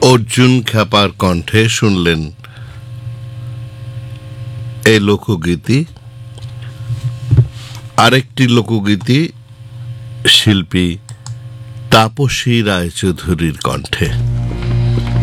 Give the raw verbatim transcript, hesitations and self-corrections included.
অর্জুন খ্যাপার কণ্ঠে শুনলেন এই লোকগীতি। আরেকটি লোকগীতি শিল্পী তাপসী রায়চৌধুরীর কণ্ঠে।